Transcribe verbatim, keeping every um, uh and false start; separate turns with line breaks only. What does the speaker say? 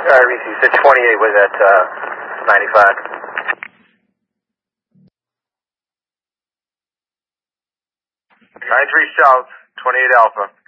All right, Reese, you said twenty-eight was at uh, ninety-five.
nine three South, twenty-eight Alpha.